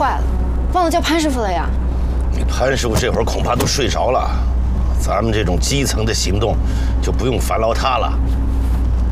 坏了，忘了叫潘师傅了呀。 你潘师傅这会儿恐怕都睡着了，咱们这种基层的行动就不用烦劳他了。